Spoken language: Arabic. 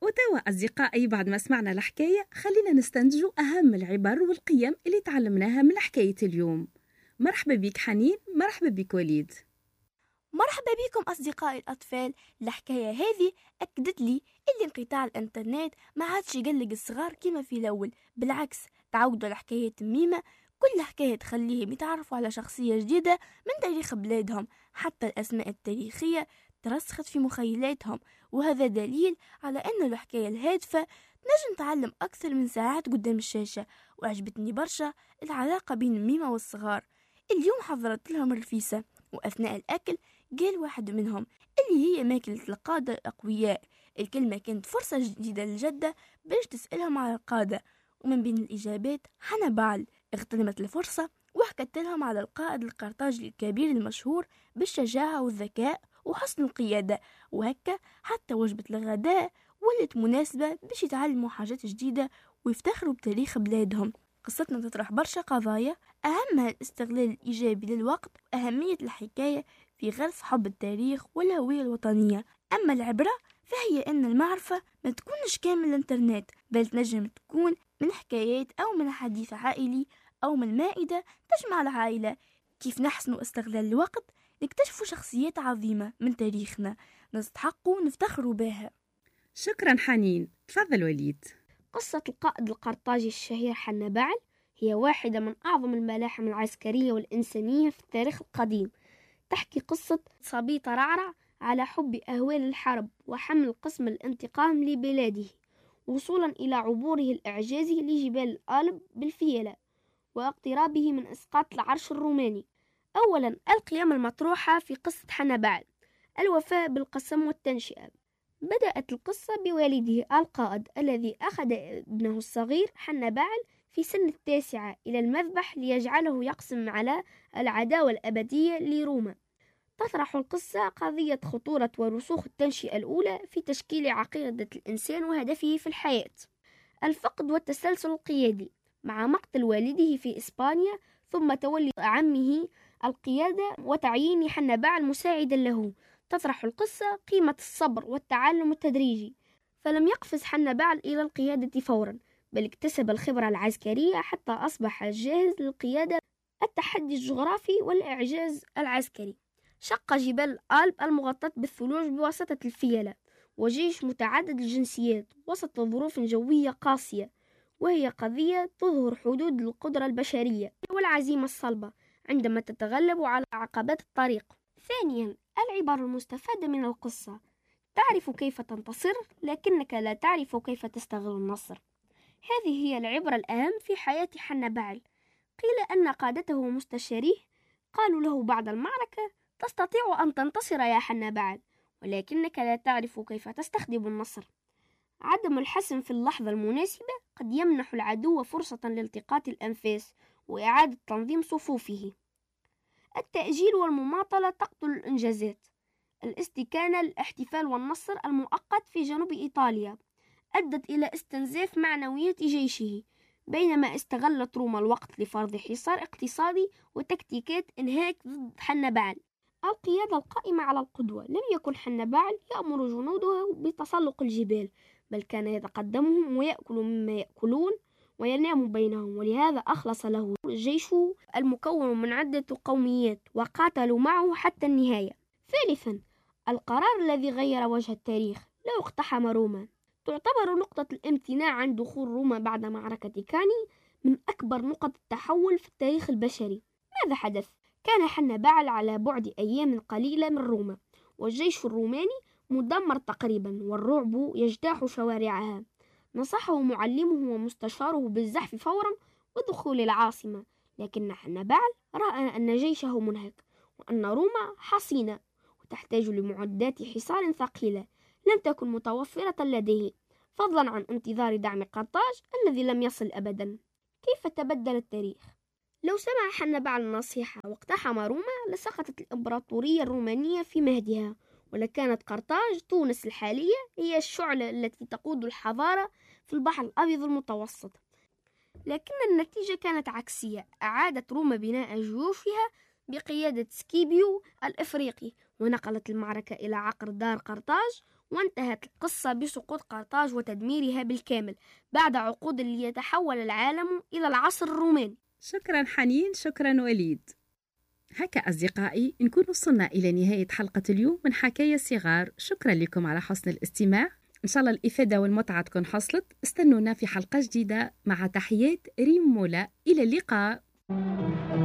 وتوا أصدقائي بعد ما سمعنا الحكاية خلينا نستنتجوا أهم العبر والقيم اللي تعلمناها من حكاية اليوم. مرحبا بك حنين، مرحبا بك وليد. مرحبا بكم أصدقائي الأطفال. الحكاية هذه أكدت لي اللي انقطاع الإنترنت ما عادش يقلق الصغار كما في الأول، بالعكس تعودوا على حكاية ميمة. كل حكاية تخليهم يتعرفوا على شخصية جديدة من تاريخ بلادهم، حتى الأسماء التاريخية ترسخت في مخيلاتهم، وهذا دليل على أن الحكاية الهادفة نجم تعلم أكثر من ساعات قدام الشاشة. وعجبتني برشا العلاقة بين ميمة والصغار. اليوم حضرت لهم رفيسة، وأثناء الأكل قال واحد منهم اللي هي ماكلة القادة الأقوياء. الكلمة كانت فرصة جديدة للجدة باش تسألهم على القادة، ومن بين الإجابات حنبال اغتنمت الفرصة وحكت لهم على القائد القرطاجي الكبير المشهور بالشجاعة والذكاء وحسن القيادة. وهكا حتى وجبة الغداء ولت مناسبة باش يتعلموا حاجات جديدة ويفتخروا بتاريخ بلادهم. قصتنا تطرح برشا قضايا، أهمها الاستغلال الإيجابي للوقت وأهمية الحكاية في غرس حب التاريخ والهوية الوطنية. أما العبرة فهي أن المعرفة ما تكونش كامل الانترنت، بل تنجم تكون من حكايات أو من حديث عائلي أو من مائدة تجمع العائلة. كيف نحسنوا استغلال الوقت نكتشفوا شخصيات عظيمة من تاريخنا نستحقوا نفتخروا بها. شكرا حنين، تفضل وليد. قصة القائد القرطاجي الشهير حنبال هي واحدة من أعظم الملاحم العسكرية والإنسانية في التاريخ القديم. تحكي قصة صبي ترعرع على حب أهوال الحرب وحمل قسم الانتقام لبلاده، وصولا إلى عبوره الإعجازي لجبال الآلب بالفيلة واقترابه من إسقاط العرش الروماني. أولا، القيم المطروحة في قصة حنبال: الوفاء بالقسم والتنشئة. بدأت القصة بوالده القائد الذي أخذ ابنه الصغير حنبال في سن 9 إلى المذبح ليجعله يقسم على العداوة الأبدية لروما. تطرح القصة قضية خطورة ورسوخ التنشئة الأولى في تشكيل عقيدة الإنسان وهدفه في الحياة. الفقد والتسلسل القيادي مع مقتل والده في إسبانيا ثم تولي عمه القيادة وتعيين حنبال مساعدا له. تطرح القصة قيمة الصبر والتعلم التدريجي، فلم يقفز حنبال إلى القيادة فورا، بل اكتسب الخبرة العسكرية حتى أصبح جاهز للقيادة. التحدي الجغرافي والإعجاز العسكري: شق جبال الآلب المغطاة بالثلوج بواسطة الفيلة، وجيش متعدد الجنسيات وسط ظروف جوية قاسية، وهي قضية تظهر حدود القدرة البشرية والعزيمة الصلبة عندما تتغلب على عقبات الطريق. ثانيا، العبر المستفادة من القصة: تعرف كيف تنتصر لكنك لا تعرف كيف تستغل النصر. هذه هي العبرة الأهم في حياة حنبال. قيل أن قادته ومستشاريه قالوا له بعد المعركة: تستطيع أن تنتصر يا حنبال، ولكنك لا تعرف كيف تستخدم النصر. عدم الحسم في اللحظة المناسبة قد يمنح العدو فرصة لالتقاط الأنفاس وإعادة تنظيم صفوفه. التأجيل والمماطلة تقتل الإنجازات: الاستكانة للاحتفال والنصر المؤقت في جنوب إيطاليا أدت إلى استنزاف معنويات جيشه، بينما استغلت روما الوقت لفرض حصار اقتصادي وتكتيكات إنهاك ضد حنبال. القيادة القائمة على القدوة: لم يكن حنبال يأمر جنوده بتسلق الجبال، بل كان يتقدمهم ويأكل مما يأكلون وينام بينهم، ولهذا أخلص له الجيش المكون من عدة قوميات وقاتلوا معه حتى النهاية. ثالثا، القرار الذي غير وجه التاريخ: لو اقتحم روما. تعتبر نقطة الامتناع عن دخول روما بعد معركة كاني من أكبر نقط التحول في التاريخ البشري. ماذا حدث؟ كان حنبال على بعد أيام قليلة من روما، والجيش الروماني مدمر تقريبا والرعب يجتاح شوارعها. نصحه معلمه ومستشاره بالزحف فورا ودخول العاصمة، لكن حنبال رأى أن جيشه منهك وأن روما حصينة وتحتاج لمعدات حصار ثقيلة لم تكن متوفرة لديه، فضلا عن انتظار دعم قرطاج الذي لم يصل أبدا. كيف تبدل التاريخ؟ لو سمع حنبال النصيحة واقتحم روما لسقطت الإمبراطورية الرومانية في مهدها، ولكانت قرطاج تونس الحالية هي الشعلة التي تقود الحضارة في البحر الأبيض المتوسط. لكن النتيجة كانت عكسية: أعادت روما بناء جيوشها بقيادة سكيبيو الإفريقي، ونقلت المعركة إلى عقر دار قرطاج وانتهت القصة بسقوط قرطاج وتدميرها بالكامل بعد عقود ليتحول العالم إلى العصر الروماني. شكرا حنين، شكرا وليد. هكا أصدقائي نكون وصلنا إلى نهاية حلقة اليوم من حكاية صغار. شكرا لكم على حسن الاستماع، إن شاء الله الإفادة والمتعة تكون حصلت. استنونا في حلقة جديدة مع تحيات ريم مولا، إلى اللقاء.